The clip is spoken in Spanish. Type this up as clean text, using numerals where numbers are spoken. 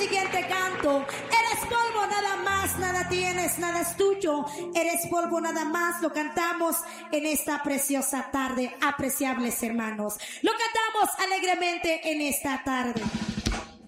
siguiente canto. Eres polvo nada más, nada tienes, nada es tuyo. Eres polvo nada más, lo cantamos en esta preciosa tarde, apreciables hermanos. Lo cantamos alegremente en esta tarde.